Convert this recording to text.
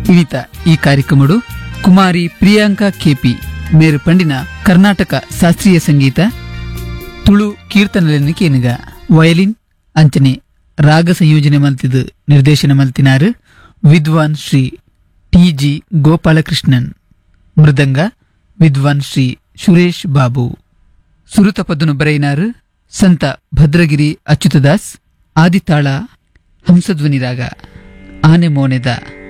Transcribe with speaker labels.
Speaker 1: ಇವಿತ ಈ ಕಾರ್ಯಕ್ರಮಡು ಕುಮಾರಿ ಪ್ರಿಯಾಂಕಾ ಕೆಪಿ ಮೇರು ಪಂಡಿನ ಕರ್ನಾಟಕ ಶಾಸ್ತ್ರೀಯ ಸಂಗೀತ ತುಳು ಕೀರ್ತನಲೆನ್ನು ಕೇನುಗ ವಯಲಿನ್ ಅಂಚನೆ ರಾಗ ಸಂಯೋಜನೆ ಮಲ್ತಿದು ನಿರ್ದೇಶನ ಮಲ್ತಿನಾರು ವಿದ್ವಾನ್ ಶ್ರೀ ಟಿ.ಜಿ. ಗೋಪಾಲಕೃಷ್ಣನ್. ಮೃದಂಗ ವಿದ್ವಾನ್ ಶ್ರೀ ಸುರೇಶ್ ಬಾಬು. ಸುರುತ ಪದನು ಬರೆಯಿನಾರು ಸಂತ ಭದ್ರಗಿರಿ ಅಚ್ಯುತದಾಸ್. ಆದಿತಾಳ ಹಂಸಧ್ವನಿ ರಾಗ ಆನೆ ಮೋನೆದ